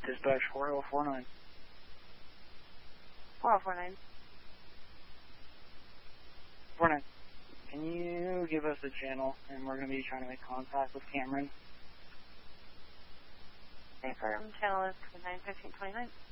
Dispatch 4049. 4049. 49. Can you give us the channel, and we're going to be trying to make contact with Cameron? Okay, firm channel is 91529.